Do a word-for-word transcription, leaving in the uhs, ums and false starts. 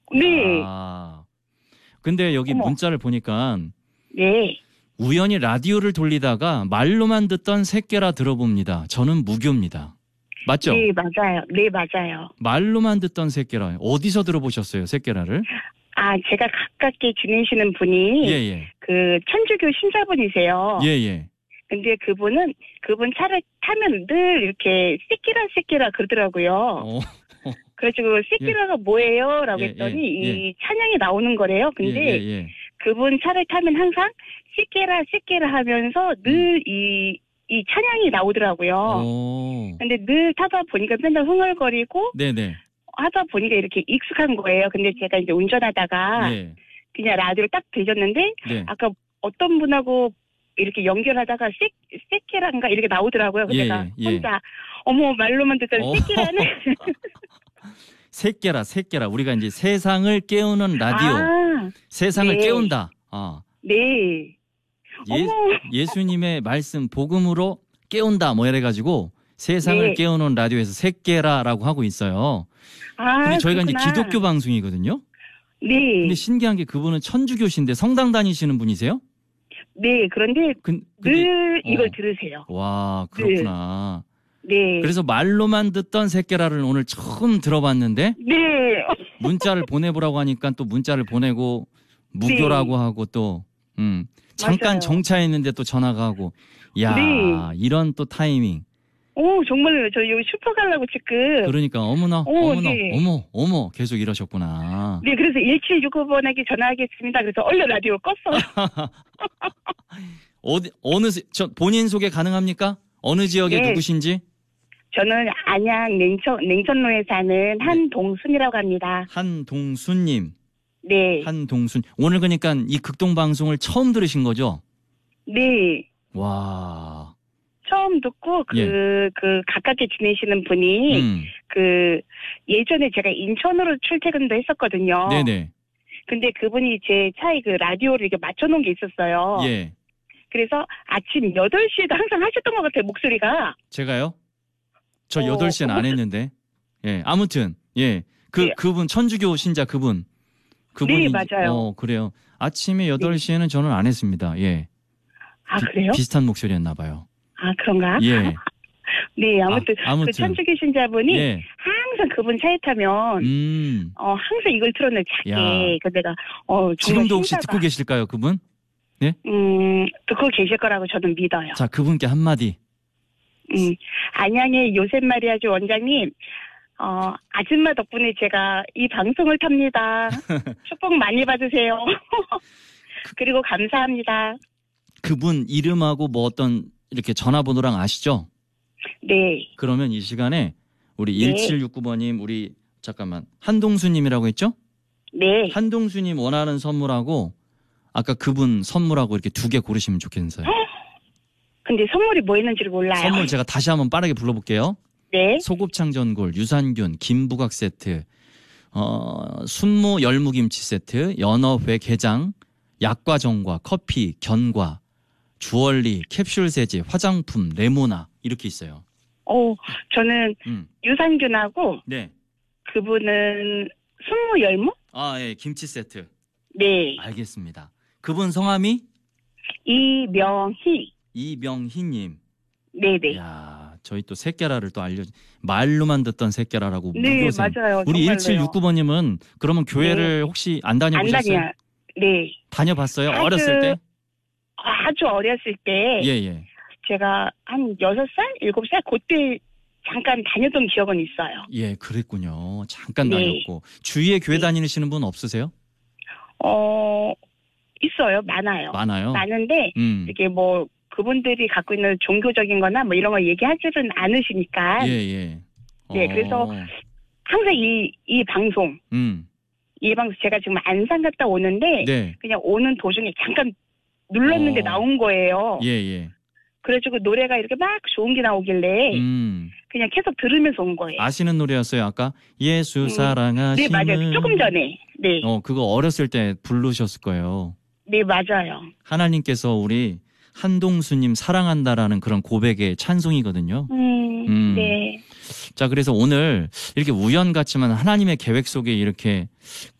네. 아. 근데 여기 어머. 문자를 보니까 네. 우연히 라디오를 돌리다가 말로만 듣던 새끼라 들어봅니다. 저는 무교입니다. 맞죠? 네, 맞아요. 네, 맞아요. 말로만 듣던 새끼라. 어디서 들어보셨어요, 새끼라를? 아, 제가 가깝게 지내시는 분이 예, 예. 그 천주교 신자분이세요. 예, 예. 근데 그분은 그분 차를 타면 늘 이렇게 새끼라 새끼라 그러더라고요. 어. 그래가지고 새끼라가 뭐예요? 라고 예, 했더니 예, 예. 이 찬양이 나오는 거래요. 근데 예, 예, 예. 그분 차를 타면 항상 새끼라 새끼라 하면서 늘 이 이 찬양이 나오더라고요. 오. 근데 늘 타다 보니까 맨날 흥얼거리고 네네. 하다 보니까 이렇게 익숙한 거예요. 근데 제가 이제 운전하다가 예. 그냥 라디오를 딱 들렸는데 네. 아까 어떤 분하고 이렇게 연결하다가 새, 새끼란가 이렇게 나오더라고요. 그래서 예, 제가 예. 혼자 어머 말로만 듣던 어. 새끼라는 새끼라, 새끼라. 우리가 이제 세상을 깨우는 라디오. 아, 세상을 네. 깨운다. 아. 네. 예, 어머. 예수님의 말씀 복음으로 깨운다 뭐 이래가지고 세상을 네. 깨우는 라디오에서 새끼라라고 하고 있어요. 아, 근데 저희가 그렇구나. 이제 기독교 방송이거든요. 네. 근데 신기한 게 그분은 천주교신데 성당 다니시는 분이세요? 네. 그런데 근, 늘 근데- 이걸 어. 들으세요. 와, 그렇구나. 네. 그래서 말로만 듣던 새끼라를 오늘 처음 들어봤는데 네. 문자를 보내보라고 하니까 또 문자를 보내고 무교라고 하고 또 음, 잠깐 맞아요. 정차했는데 또 전화가 하고 야 네. 이런 또 타이밍. 오, 정말요. 저 여기 슈퍼 가려고 지금. 그러니까 어머나 오, 어머나 네. 어머 어머 계속 이러셨구나. 네, 그래서 일칠육오 번에게 전화하겠습니다. 그래서 얼른 라디오 껐어요. 어디 어느 지- 저 본인 소개 가능합니까? 어느 지역의 네. 누구신지? 저는 안양 냉천, 냉천로에 사는 한동순이라고 합니다. 한동순님. 네. 한동순. 오늘 그러니까 이 극동 방송을 처음 들으신 거죠? 네. 와. 처음 듣고 그, 예. 그 가깝게 지내시는 분이 음. 그 예전에 제가 인천으로 출퇴근도 했었거든요. 네네. 근데 그분이 제 차에 그 라디오를 이렇게 맞춰놓은 게 있었어요. 예. 그래서 아침 여덟 시에도 항상 하셨던 것 같아요, 목소리가. 제가요? 저 어, 여덟 시엔 안 했는데. 예. 아무튼 예. 그 네. 그분 천주교 신자 그분. 그분이 네, 맞아요. 어, 그래요. 아침에 여덟 시에는 저는 안 했습니다. 예. 아, 비- 그래요? 비슷한 목소리였나 봐요. 아, 그런가? 예. 네, 아무튼, 아, 아무튼. 그 천주교 신자분이 예. 항상 그분 차에 타면 음. 어 항상 이걸 틀어내 작게. 야. 그 내가 어 정말 지금도 혹시 신사다. 듣고 계실까요, 그분? 음 듣고 계실 거라고 저는 믿어요. 자, 그분께 한마디. 음 안양의 요셉 마리아주 원장님, 어 아줌마 덕분에 제가 이 방송을 탑니다. 축복 많이 받으세요. 그리고 감사합니다. 그분 이름하고 뭐 어떤 이렇게 전화번호랑 아시죠? 네, 그러면 이 시간에 우리 네. 일칠육구 번님 우리 잠깐만 한동수님이라고 했죠? 네. 한동수님 원하는 선물하고 아까 그분 선물하고 이렇게 두 개 고르시면 좋겠어요. 근데 선물이 뭐 있는지를 몰라요. 선물 제가 다시 한번 빠르게 불러볼게요. 네, 소곱창 전골, 유산균, 김부각 세트, 어, 순무 열무김치 세트, 연어회 게장, 약과정과, 커피, 견과, 주얼리, 캡슐 세제, 화장품, 레모나 이렇게 있어요. 어 저는 음, 유산균하고 네. 그분은 순무 열무? 아, 예, 김치 세트. 네, 알겠습니다. 그분 성함이 이명희. 이명희님. 네네. 야, 저희 또 새끼라를 또 알려 말로만 듣던 새끼라라고 네, 무교생. 맞아요. 우리 정말로요. 일칠육구 번님은 그러면 교회를 혹시 안 안 다녀보셨어요? 다녀. 네. 다녀봤어요? 아주- 어렸을 때? 아주 어렸을 때 예, 예. 제가 한 여섯 살, 일곱 살 그때 잠깐 다녔던 기억은 있어요. 예, 그랬군요. 잠깐 네. 다녔고. 주위에 교회 네. 다니시는 분 없으세요? 어, 있어요. 많아요. 많아요. 많은데 음. 이게 뭐 그분들이 갖고 있는 종교적인 거나 뭐 이런 거 얘기하지는 않으시니까 예, 예. 네, 어, 그래서 항상 이, 이 방송, 음. 이 방송 제가 지금 안산 갔다 오는데 네. 그냥 오는 도중에 잠깐 눌렀는데 어. 나온 거예요. 예, 예. 그래가지고 노래가 이렇게 막 좋은 게 나오길래 음. 그냥 계속 들으면서 온 거예요. 아시는 노래였어요, 아까? 예수 음. 사랑하시는. 네, 맞아요. 조금 전에. 네. 어, 그거 어렸을 때 부르셨을 거예요. 네, 맞아요. 하나님께서 우리 한동수님 사랑한다라는 그런 고백의 찬송이거든요. 음, 음. 네. 자, 그래서 오늘 이렇게 우연 같지만 하나님의 계획 속에 이렇게